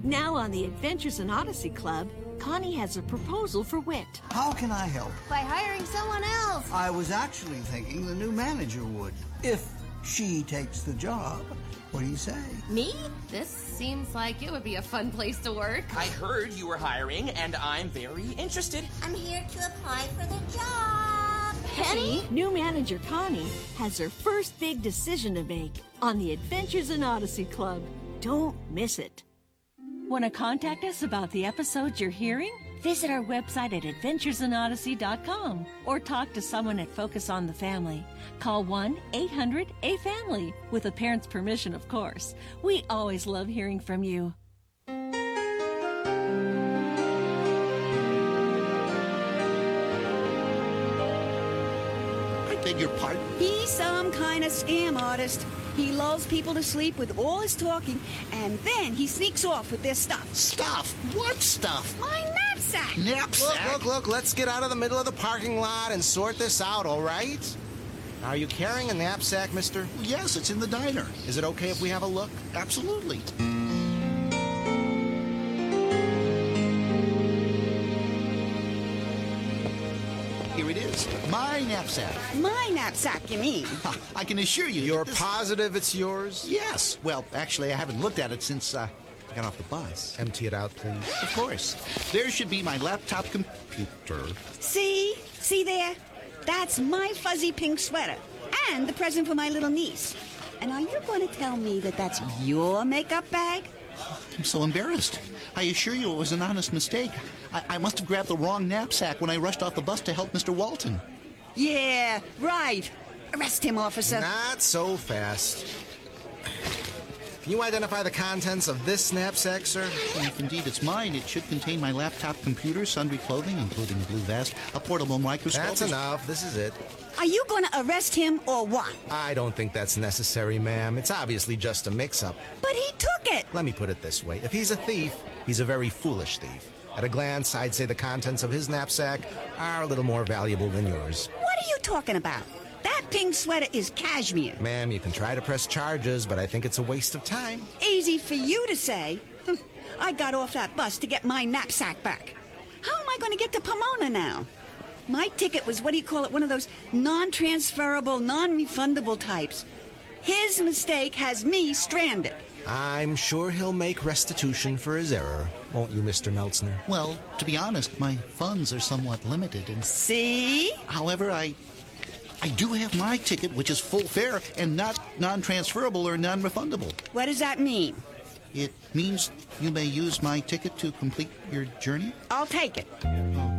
Now on the Adventures in Odyssey Club, Connie has a proposal for Wit. How can I help? By hiring someone else. I was actually thinking the new manager would, if she takes the job. What do you say? Me? This seems like it would be a fun place to work. I heard you were hiring, and I'm very interested. I'm here to apply for the job. Penny? New manager Connie has her first big decision to make on the Adventures in Odyssey Club. Don't miss it. Want to contact us about the episodes you're hearing? Visit our website at adventuresinodyssey.com or talk to someone at Focus on the Family. Call 1-800-A-FAMILY, with a parent's permission, of course. We always love hearing from you. I beg your pardon? He's some kind of scam artist. He lulls people to sleep with all his talking, and then he sneaks off with their stuff. Stuff? What stuff? My knapsack! Knapsack? Look, let's get out of the middle of the parking lot and sort this out, all right? Are you carrying a knapsack, mister? Yes, it's in the diner. Is it okay if we have a look? Absolutely. Here it is. My knapsack. My knapsack, you mean? Ha, I can assure you. You're this... positive it's yours? Yes. Well, actually, I haven't looked at it since I got off the bus. Empty it out, please. Of course. There should be my laptop computer. See? See there? That's my fuzzy pink sweater. And the present for my little niece. And are you going to tell me that that's your makeup bag? I'm so embarrassed. I assure you it was an honest mistake. I must have grabbed the wrong knapsack when I rushed off the bus to help Mr. Walton. Yeah, right. Arrest him, officer. Not so fast. Can you identify the contents of this knapsack, sir? If indeed it's mine, it should contain my laptop computer, sundry clothing, including a blue vest, a portable microscope. That's enough. This is it. Are you going to arrest him or what? I don't think that's necessary, ma'am. It's obviously just a mix-up. But he took it. Let me put it this way. If he's a thief, he's a very foolish thief. At a glance, I'd say the contents of his knapsack are a little more valuable than yours. What are you talking about? That pink sweater is cashmere. Ma'am, you can try to press charges, but I think it's a waste of time. Easy for you to say. I got off that bus to get my knapsack back. How am I going to get to Pomona now? My ticket was, one of those non-transferable, non-refundable types. His mistake has me stranded. I'm sure he'll make restitution for his error, won't you, Mr. Meltzner? Well, to be honest, my funds are somewhat limited. And See? however, I do have my ticket, which is full fare and not non-transferable or non-refundable. What does that mean? It means you may use my ticket to complete your journey? I'll take it. Oh.